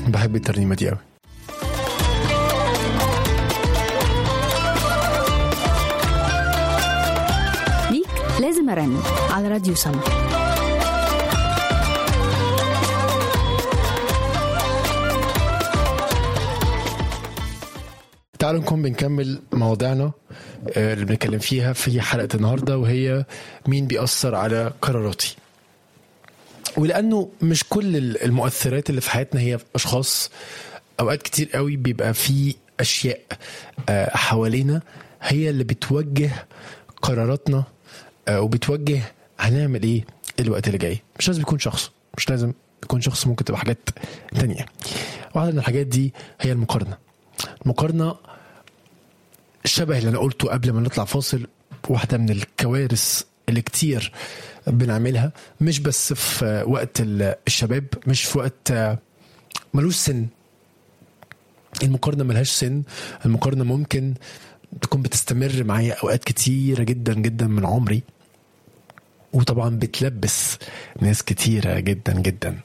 بحب الترنيمة دي قوي. ليك لازم أرن على راديو سما. تعالوا نكون بنكمل مواضيعنا اللي بنتكلم فيها في حلقة النهاردة، وهي مين بيأثر على قراراتي. ولأنه مش كل المؤثرات اللي في حياتنا هي أشخاص، أوقات كتير قوي بيبقى في أشياء حوالينا هي اللي بتوجه قراراتنا وبتوجه هنعمل إيه الوقت اللي جاي. مش لازم يكون شخص، مش لازم يكون شخص، ممكن تبقى حاجات تانية. واحدة من الحاجات دي هي المقارنة الشبه اللي أنا قلته قبل ما نطلع فاصل. واحدة من الكوارث اللي كتير بنعملها، مش بس في وقت الشباب، مش في وقت ملوش سن. المقارنة ملهاش سن. المقارنة ممكن تكون بتستمر معايا أوقات كتيرة جدا جدا من عمري، وطبعا بتلبس ناس كتيرة جدا جدا.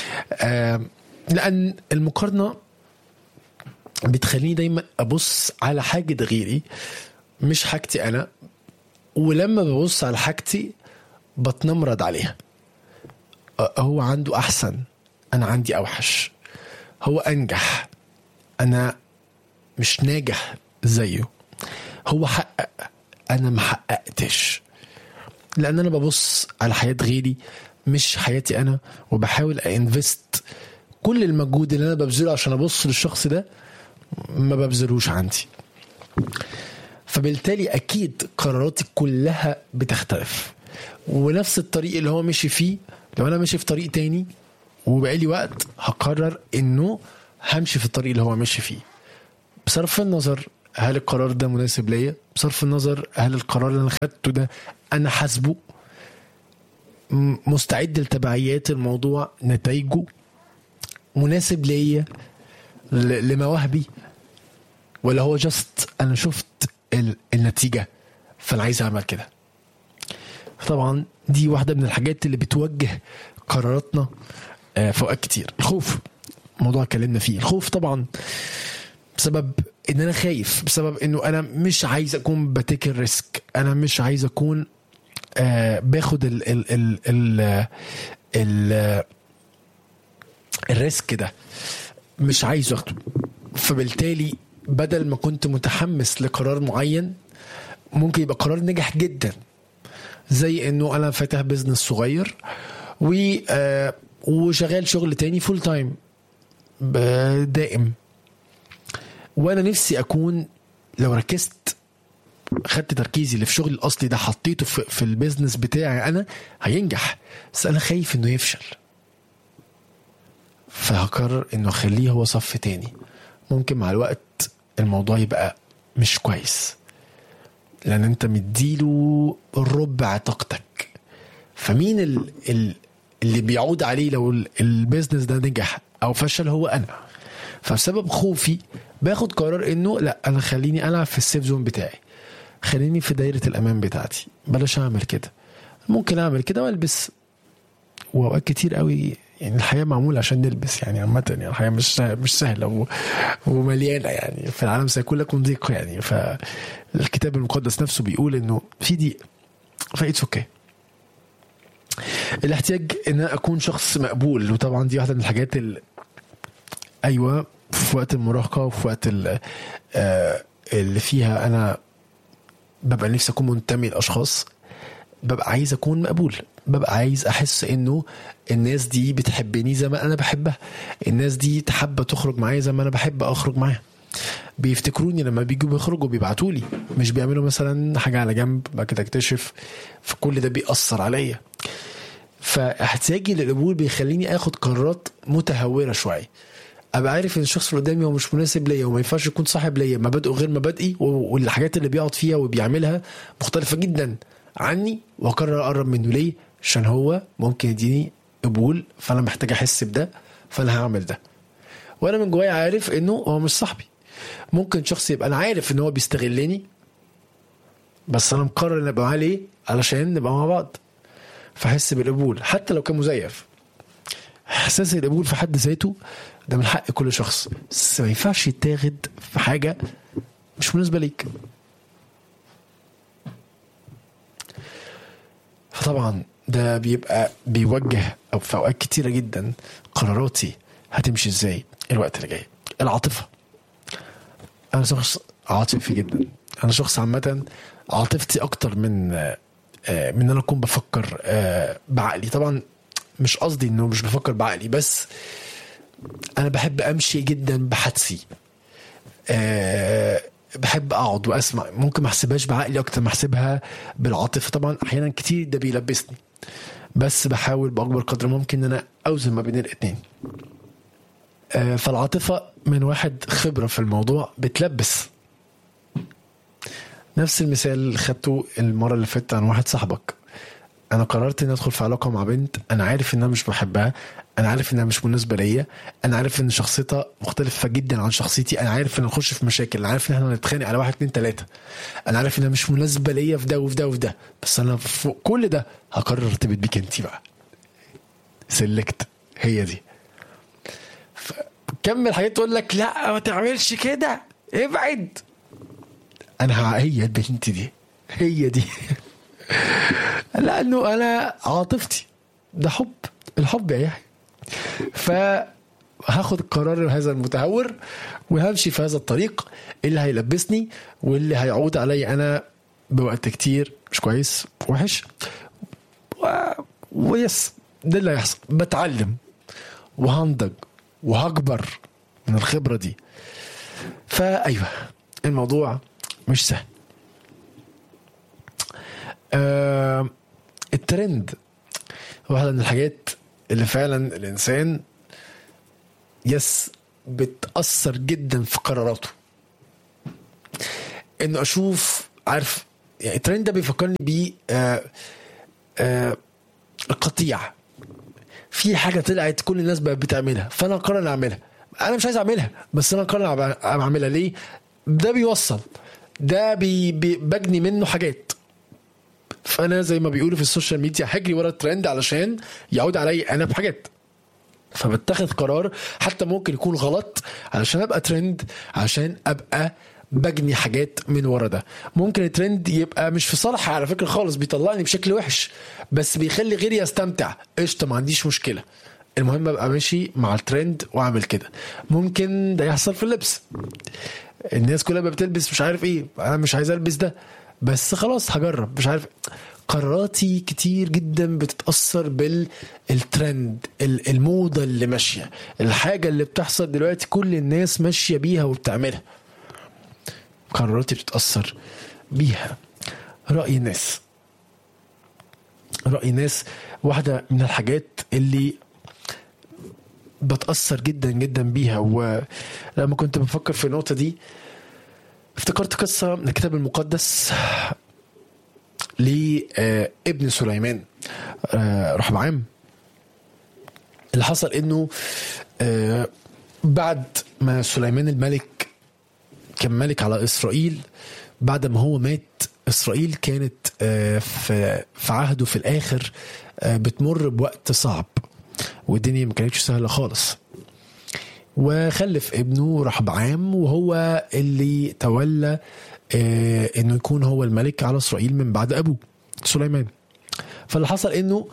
لأن المقارنة بتخليني دايما أبص على حاجة غيري مش حاجتي أنا، ولما ببص على حاجتي بتنمرض عليها. هو عنده أحسن، أنا عندي أوحش. هو أنجح، أنا مش ناجح زيه. هو حقق، أنا محققتش. لأن أنا ببص على حياة غيري مش حياتي أنا، وبحاول أنفست كل المجهود اللي أنا ببذله عشان أبص للشخص ده ما ببذلوش عندي. فبالتالي أكيد قراراتي كلها بتختلف. ونفس الطريق اللي هو مشي فيه، لو أنا مشي في طريق تاني وبقالي وقت، هقرر إنه همشي في الطريق اللي هو مشي فيه، بصرف النظر هل القرار ده مناسب ليا، بصرف النظر هل القرار اللي أنا خدته ده أنا حاسبه، مستعد لتبعيات الموضوع، نتائجه مناسب ليا لمواهبي، ولا هو جست أنا شفت النتيجة فأنا عايز أعمل كده. طبعا دي واحدة من الحاجات اللي بتوجه قراراتنا في أوقات كتير. الخوف، موضوع اتكلمنا فيه. الخوف طبعا بسبب إن أنا خايف، بسبب إنه أنا مش عايز أكون بتيكر ريسك، أنا مش عايز أكون باخد الريسك ده، مش عايز أخده. فبالتالي بدل ما كنت متحمس لقرار معين، ممكن يبقى قرار نجح جدا، زي انه انا فاتح بيزنس صغير وشغال شغل تاني فول تايم دائم، وانا نفسي اكون لو ركزت خدت تركيزي اللي في شغل الاصلي ده حطيته في البيزنس بتاعي انا هينجح، بس انا خايف انه يفشل، فهقرر انه اخليه هو صف تاني. ممكن مع الوقت الموضوع يبقى مش كويس، لان انت مديله الربع طاقتك. فمين اللي بيعود عليه لو البيزنس ده نجح او فشل؟ هو انا. فبسبب خوفي باخد قرار انه لا، انا خليني العب في السيف زون بتاعي، خليني في دايرة الامان بتاعتي، بلاش اعمل كده. ممكن اعمل كده والبس، واوقات كتير قوي يعني الحياة معمولة عشان نلبس، يعني عامة يعني الحياة مش سهلة ومليانة، يعني في العالم سيكون لكم ضيق يعني. فالكتاب المقدس نفسه بيقول انه في ضيق، فايتس اوكي. الاحتياج ان انا اكون شخص مقبول، وطبعا دي واحدة من الحاجات ايوه في وقت المراهقة وفي وقت اللي فيها انا ببقى نفسي اكون منتمي لاشخاص، ببقى عايز اكون مقبول، ببقى عايز احس انه الناس دي بتحبني زي ما انا بحبها، الناس دي تحب تخرج معايا زي ما انا بحب اخرج معاها، بيفتكروني لما بيجوا بيخرجوا بيبعتولي، مش بيعملوا مثلا حاجة على جنب بعد كده اكتشف. فكل ده بيأثر عليا. فاحتياجي للقبول بيخليني اخد قرارات متهورة شوية، ابقى عارف ان الشخص اللي قدامي هو مش مناسب ليا وما ينفعش يكون صاحب ليا، مبادئه غير مبادئي، والحاجات اللي بيقعد فيها وبيعملها مختلفة جدا عني، واقرر اقرب منه ليه؟ عشان هو ممكن يديني قبول، فانا محتاج احس بده، فانا هعمل ده، وانا من جوايا عارف انه هو مش صاحبي. ممكن شخص يبقى انا عارف ان هو بيستغلني، بس انا مقرر ان ابقى معاه ليه؟ علشان نبقى مع بعض، فحس بالقبول حتى لو كان مزيف. احساس القبول في حد ذاته ده من حق كل شخص، بس ما ينفعش يتاخد في حاجه مش مناسبه ليك. فطبعا ده بيبقى بيوجه او في اوقات كتيره جدا قراراتي هتمشي ازاي الوقت اللي جاي. العاطفه، انا شخص عاطفي جدا، انا شخص عامه عاطفتي اكتر من ان انا اكون بفكر بعقلي. طبعا مش قصدي انه مش بفكر بعقلي، بس انا بحب امشي جدا بحدسي. بحب اقعد واسمع، ممكن ما احسبهاش بعقلي اكتر ما احسبها بالعاطفه. طبعا احيانا كتير ده بيلبسني، بس بحاول باكبر قدر ممكن ان انا اوزن ما بين الاثنين. فالعاطفه من واحد خبره في الموضوع بتلبس. نفس المثال اللي خدته المره اللي فاتت عن واحد صاحبك. انا قررت ان ادخل في علاقه مع بنت انا عارف انها مش بحبها، انا عارف انها مش مناسبه ليا، انا عارف ان شخصيتها مختلفه جدا عن شخصيتي، انا عارف ان نخش في مشاكل، انا عارف ان احنا نتخانق على 1 2 3، انا عارف انها مش مناسبه ليا في ده وفي ده وفي ده، بس انا فوق كل ده هقرر ارتبط بيك انتي بقى. سلكت هي دي. كمل حاجات تقول لك لا ما تعملش كده ابعد، انا هي البنت دي هي دي لانه انا عاطفتي ده حب، الحب يا يحيى. فهاخد القرار هذا المتهور وهمشي في هذا الطريق اللي هيلبسني واللي هيعود علي انا بوقت كتير مش كويس وحش ويس ده اللي هيحصل. بتعلم وهنضج وهكبر من الخبرة دي. فأيوة الموضوع مش سهل. الترند واحدة من الحاجات اللي فعلا الإنسان بتأثر جدا في قراراته. إنه أشوف عارف يعني الترند ده بيفكرني بيه القطيع. في حاجة طلعت كل الناس بقت بتعملها فأنا قرر أعملها. أنا مش عايز أعملها بس أنا قرر أعملها. ليه؟ ده بيوصل، ده بجني منه حاجات. فانا زي ما بيقولوا في السوشيال ميديا هجري ورا الترند علشان يعود علي انا بحاجات. فبتاخد قرار حتى ممكن يكون غلط علشان ابقى ترند، علشان ابقى بجني حاجات من ورا ده. ممكن الترند يبقى مش في صالحي على فكرة خالص، بيطلعني بشكل وحش بس بيخلي غيري يستمتع، قشطة ما عنديش مشكلة. المهم ابقى ماشي مع الترند واعمل كده. ممكن ده يحصل في اللبس، الناس كلها بتلبس مش عارف ايه، انا مش عايز البس ده بس خلاص هجرب مش عارف. قراراتي كتير جدا بتتأثر بالترند، الموضة اللي ماشية، الحاجة اللي بتحصل دلوقتي كل الناس ماشية بيها وبتعملها، قراراتي بتتأثر بيها. رأي الناس واحدة من الحاجات اللي بتأثر جدا جدا بيها. ولما كنت بفكر في النقطة دي افتكرت قصة من الكتاب المقدس لابن سليمان رحبعام. اللي حصل انه بعد ما سليمان الملك كان ملك على إسرائيل، بعد ما هو مات إسرائيل كانت في عهده في الآخر بتمر بوقت صعب والدنيا ما كانتش سهلة خالص. وخلف ابنه رحبعام وهو اللي تولى انه يكون هو الملك على إسرائيل من بعد ابوه سليمان. فاللي حصل انه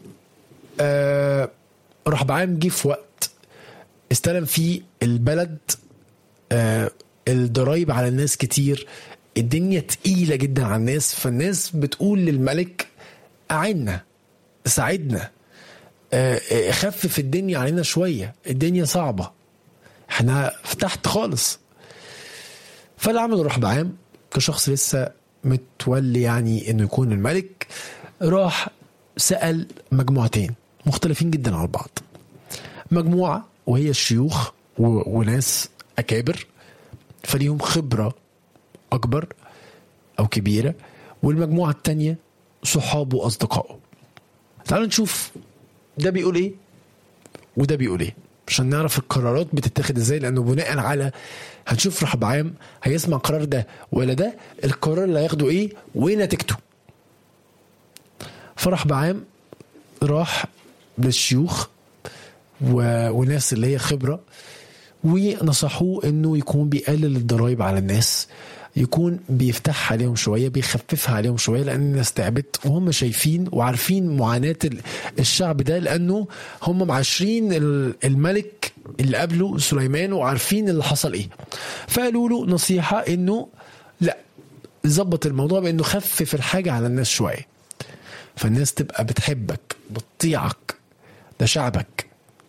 رحبعام جه في وقت استلم فيه البلد الضرايب على الناس كتير، الدنيا تقيلة جدا على الناس. فالناس بتقول للملك أعنا ساعدنا، خفف الدنيا علينا شوية، الدنيا صعبة احنا تحت خالص. فاللي عمله رحبعام كشخص لسه متولي يعني انه يكون الملك، راح سأل مجموعتين مختلفين جدا على بعض. مجموعة وهي الشيوخ وناس أكابر فليهم خبرة أكبر أو كبيرة، والمجموعة التانية صحابه وأصدقائه. تعالوا نشوف ده بيقول إيه وده بيقول إيه عشان نعرف القرارات بتتخذ إزاي، لأنه بناء على هنشوف رحبعام هيسمع قرار ده ولا ده، القرار اللي هياخده إيه ونتيجته. فرحبعام راح للشيوخ وناس اللي هي خبرة، ونصحوه انه يكون بيقلل الضرائب على الناس، يكون بيفتح عليهم شوية، بيخففها عليهم شوية، لأن الناس تعبت وهم شايفين وعارفين معاناة الشعب ده، لأنه هم معاشرين الملك اللي قبله سليمان وعارفين اللي حصل ايه. فقالوا له نصيحة انه لا، ظبط الموضوع بانه خفف الحاجة على الناس شوية، فالناس تبقى بتحبك بتطيعك، ده شعبك.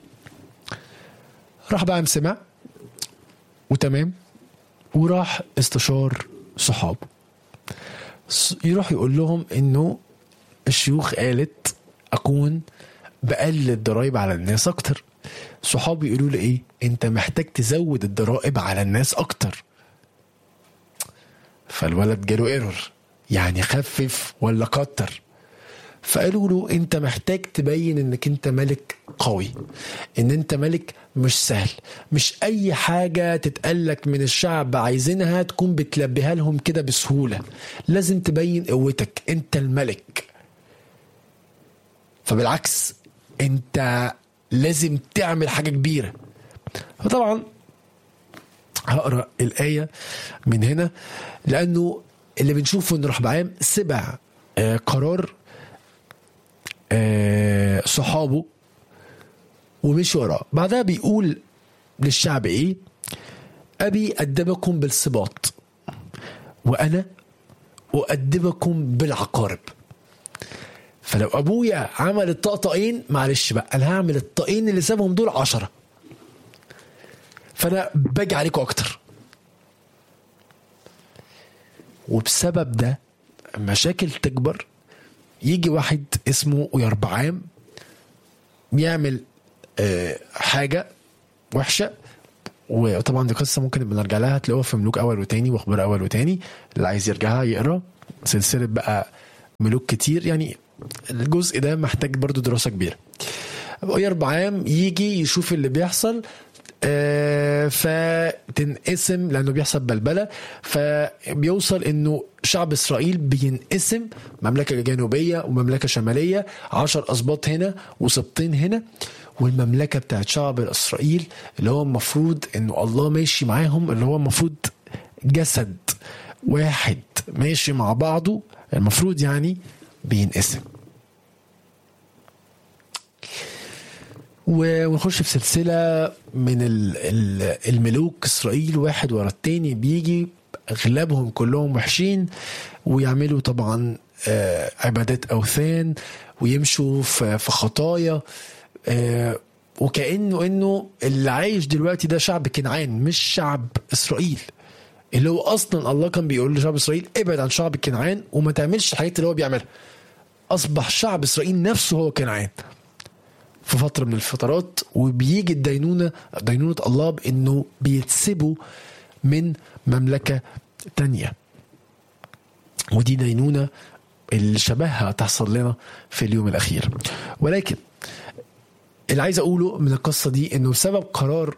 راح بقى سمع وتمام، وراح استشار صحابه، يروح يقول لهم انه الشيوخ قالت اكون بقلل الضرائب على الناس اكتر. صحابي يقولوا لي ايه؟ انت محتاج تزود الضرائب على الناس اكتر. فالولد جاله ايرور، يعني خفف ولا كتر؟ فقالوا له انت محتاج تبين انك انت ملك قوي، ان انت ملك مش سهل، مش اي حاجة تتقلك من الشعب عايزينها تكون بتلبيها لهم كده بسهولة، لازم تبين قوتك، انت الملك. فبالعكس انت لازم تعمل حاجة كبيرة. فطبعا هقرأ الآية من هنا، لأنه اللي بنشوفه ان رحبعام سبع قرار صحابه ومشي وراه. بعدها بيقول للشعب ايه؟ أبي أدبكم بالسباط وأنا أؤدبكم بالعقارب. فلو أبويا عمل الطقطقين، معلش بقى أنا هعمل الطقين اللي سابهم دول 10، فأنا باجي عليكم أكتر. وبسبب ده مشاكل تكبر. يجي واحد اسمه يربعام يعمل حاجة وحشة، وطبعا دي قصة ممكن بنرجع لها، تلاقوها في ملوك أول وتاني وأخبار أول وتاني، اللي عايز يرجعها يقرأ سلسلة بقى ملوك كتير، يعني الجزء ده محتاج برضو دراسة كبيرة. يربعام يجي يشوف اللي بيحصل، فتنقسم لأنه بيحصل بلبلة، فبيوصل إنه شعب إسرائيل بينقسم مملكة جنوبية ومملكة شمالية، 10 أسباط هنا وسبطين هنا. والمملكة بتاعت شعب إسرائيل اللي هو المفروض إنه الله ماشي معاهم، اللي هو المفروض جسد واحد ماشي مع بعضه، المفروض يعني بينقسم. ونخش في سلسلة من الملوك إسرائيل واحد ورا التاني، بيجي أغلبهم كلهم وحشين، ويعملوا طبعا عبادات أوثان، ويمشوا في خطايا، وكأنه اللي عايش دلوقتي ده شعب كنعان مش شعب إسرائيل، اللي هو أصلا الله كان بيقول لشعب إسرائيل ابعد عن شعب كنعان وما تعملش الحاجات اللي هو بيعملها. أصبح شعب إسرائيل نفسه هو كنعان في فترة من الفترات، وبيجي دينونة الله بأنه بيتسبوا من مملكة تانية، ودي دينونة اللي شبهها تحصل لنا في اليوم الأخير. ولكن اللي عايز أقوله من القصة دي أنه بسبب قرار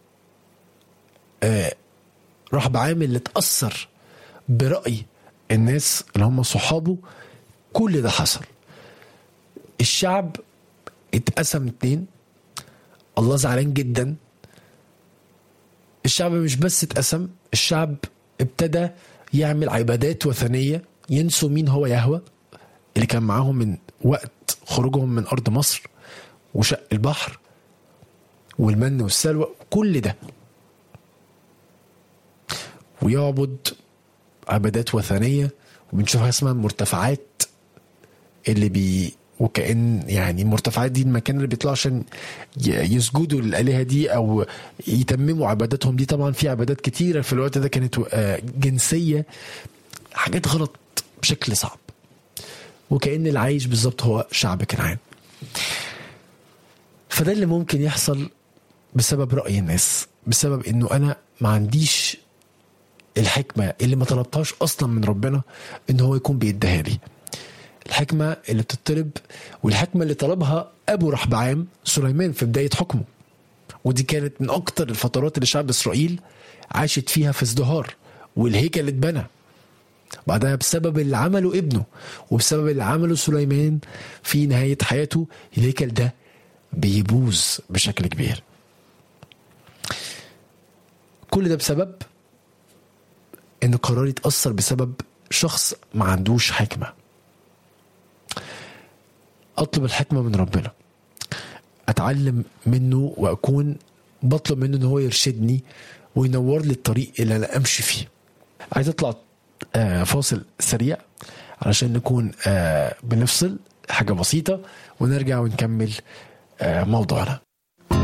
رحبعام اللي تأثر برأي الناس اللي هم صحابه، كل ده حصل. الشعب اتقسم 2، الله زعلان جدا. الشعب مش بس اتقسم، الشعب ابتدى يعمل عبادات وثنية، ينسوا مين هو يهوه اللي كان معاهم من وقت خروجهم من أرض مصر وشق البحر والمن والسلوى كل ده، ويعبد عبادات وثنية. وبنشوفها اسمها مرتفعات، اللي وكأن يعني المرتفعات دي المكان اللي بيطلعوا عشان يسجدوا للآلهة دي أو يتمموا عباداتهم دي. طبعا في عبادات كتيرة في الوقت ده كانت جنسية، حاجات غلط بشكل صعب، وكأن اللي عايش بالظبط هو شعب كنعان. فده اللي ممكن يحصل بسبب رأي الناس، بسبب إنه أنا ما عنديش الحكمة اللي ما طلبتهاش أصلا من ربنا إنه هو يكون بيديها لي. الحكمة اللي بتطلب، والحكمة اللي طلبها أبو رحبعام سليمان في بداية حكمه، ودي كانت من أكتر الفترات اللي شعب إسرائيل عاشت فيها في ازدهار، والهيكل اللي اتبنى بعدها بسبب اللي عمله ابنه وبسبب اللي عمله سليمان في نهاية حياته. الهيكل ده بيبوظ بشكل كبير. كل ده بسبب ان قراري اتأثر بسبب شخص ما عندوش حكمة. اطلب الحكمة من ربنا، اتعلم منه واكون بطلب منه ان هو يرشدني وينور لي الطريق اللي انا امشي فيه. عايز اطلع فاصل سريع علشان نكون بنفصل حاجة بسيطة ونرجع ونكمل موضوعنا.